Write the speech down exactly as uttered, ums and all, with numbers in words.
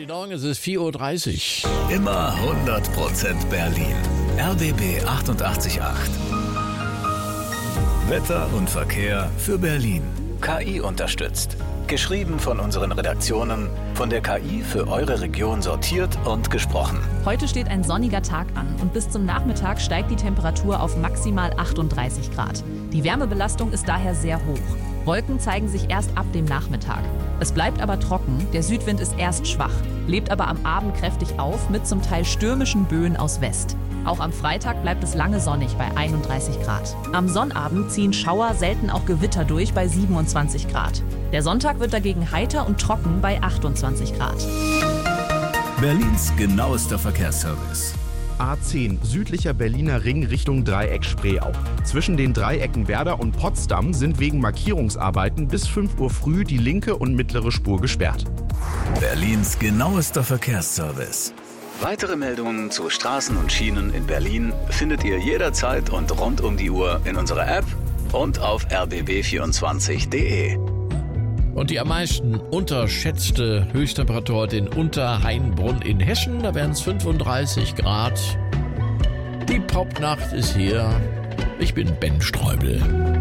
Guten Morgen, es ist vier Uhr dreißig. Immer hundert Prozent Berlin. R B B achtundachtzig Komma acht. Wetter und Verkehr für Berlin. K I unterstützt. Geschrieben von unseren Redaktionen, von der K I für eure Region sortiert und gesprochen. Heute steht ein sonniger Tag an und bis zum Nachmittag steigt die Temperatur auf maximal achtunddreißig Grad. Die Wärmebelastung ist daher sehr hoch. Wolken zeigen sich erst ab dem Nachmittag. Es bleibt aber trocken, der Südwind ist erst schwach, lebt aber am Abend kräftig auf mit zum Teil stürmischen Böen aus West. Auch am Freitag bleibt es lange sonnig bei einunddreißig Grad. Am Sonnabend ziehen Schauer, selten auch Gewitter durch bei siebenundzwanzig Grad. Der Sonntag wird dagegen heiter und trocken bei achtundzwanzig Grad. Berlins genauester Verkehrsservice. A zehn, südlicher Berliner Ring Richtung Dreieck Spreeau. Zwischen den Dreiecken Werder und Potsdam sind wegen Markierungsarbeiten bis fünf Uhr früh die linke und mittlere Spur gesperrt. Berlins genauester Verkehrsservice. Weitere Meldungen zu Straßen und Schienen in Berlin findet ihr jederzeit und rund um die Uhr in unserer App und auf r b b vierundzwanzig punkt d e. Und die am meisten unterschätzte Höchsttemperatur heute in Unterhainbrunn in Hessen, da werden es fünfunddreißig Grad. Die Popnacht ist hier. Ich bin Ben Streubel.